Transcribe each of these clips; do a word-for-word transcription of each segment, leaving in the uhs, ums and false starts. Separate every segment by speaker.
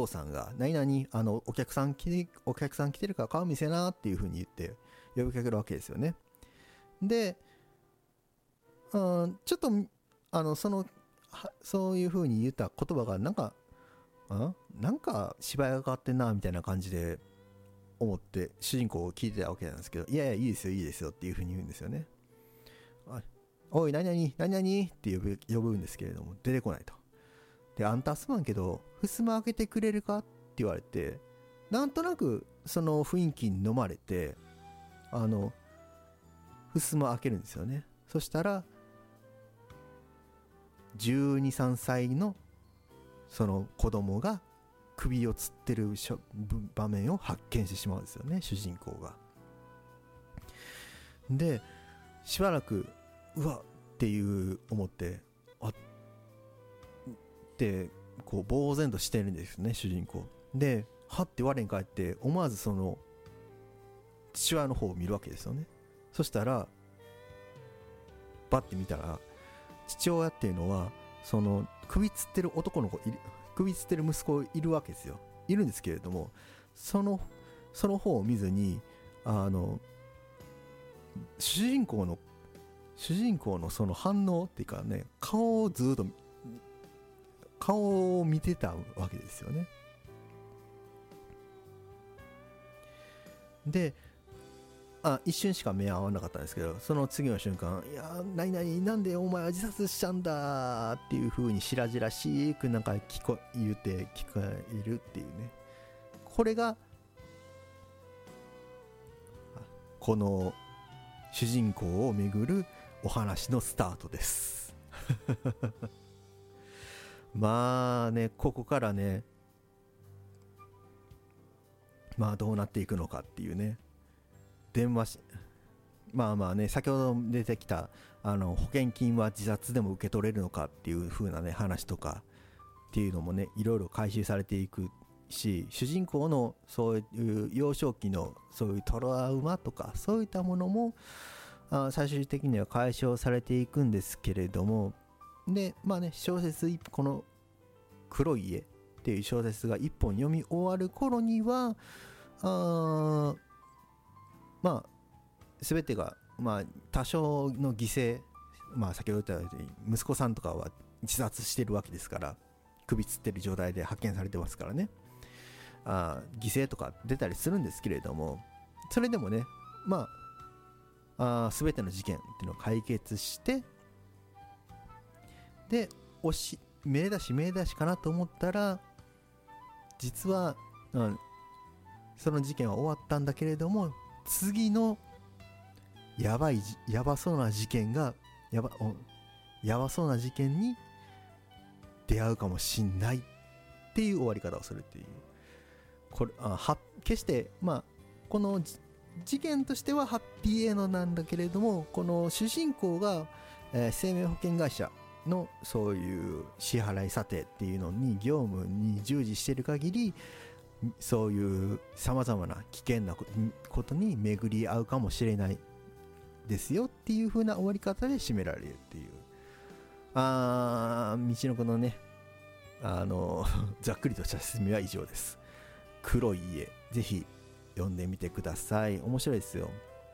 Speaker 1: 父さんが何々あのお客さん来てお客さん来てるから顔見せなっていう風に言って呼びかけるわけですよね。で、うん、ちょっとあのそのそういう風に言った言葉がなんかんなんか芝居が変わってんなみたいな感じで思って主人公を聞いてたわけなんですけど、いやいやいいですよいいですよっていう風に言うんですよね。おい何々何々って呼ぶ、呼ぶんですけれども出てこないと。で、あんたすまんけど襖開けてくれるかって言われて、なんとなくその雰囲気に飲まれてあの襖開けるんですよね。そしたらじゅうに、さんさいのその子供が首をつってる場面を発見してしまうんですよね、主人公が。で、しばらくうわっていう思ってあってこう呆然としてるんですね、主人公で。はって我に返って思わずその父親の方を見るわけですよね。そしたらバッて見たら父親っていうのはその首つってる男の子いる首つってる息子いるわけですよ。いるんですけれども、そのその方を見ずにあの主人公の主人公のその反応っていうかね、顔をずっと顔を見てたわけですよね。で、あ一瞬しか目合わなかったんですけど、その次の瞬間、いや何々なんでお前は自殺したんだっていう風に白々しくなんか聞こ言うて聞こえるっていうね。これがこの主人公をめぐるお話のスタートですまあね、ここからね、まあどうなっていくのかっていうね。電話しまあまあね、先ほど出てきたあの保険金は自殺でも受け取れるのかっていう風なね話とかっていうのもね、いろいろ回収されていくし、主人公のそういう幼少期のそういうトラウマとかそういったものもあ最終的には解消されていくんですけれども、でまあね、小説この黒い家っていう小説が一本読み終わる頃にはあまあ全てがまあ多少の犠牲、まあ先ほど言ったように息子さんとかは自殺してるわけですから、首つってる状態で発見されてますからね、あ犠牲とか出たりするんですけれども、それでもね、まあ、あ全ての事件っていうのを解決して、でおし目出し目出しかなと思ったら、実は、うん、その事件は終わったんだけれども、次のやばいやばそうな事件がやばやばそうな事件に出会うかもしんないっていう終わり方をするっていう、これあは決してまあこの事件としてはハッピーエンドなんだけれども、この主人公が、えー、生命保険会社のそういう支払い査定っていうのに業務に従事している限り、そういうさまざまな危険なことに巡り合うかもしれないですよっていう風な終わり方で締められるっていう、あー道の子のね、あのざっくりとした説明は以上です。黒い家、ぜひ読んでみてください。面白いですよ。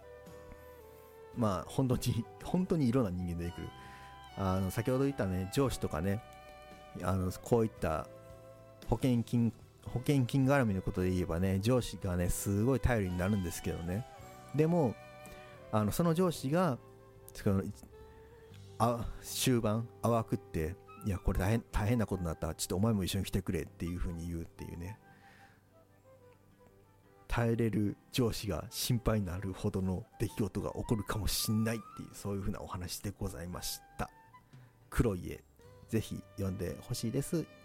Speaker 1: まあ本当に本当にいろんな人間出てくる。あの先ほど言ったね、上司とかね、あのこういった保険金保険金絡みのことで言えばね、上司がねすごい頼りになるんですけどね、でもあのその上司がそのあ終盤淡くって、いやこれ大変大変なことになった、ちょっとお前も一緒に来てくれっていう風に言うっていうね、耐えれる上司が心配になるほどの出来事が起こるかもしんないっていう、そういう風なお話でございました。黒い家、ぜひ読んでほしいです。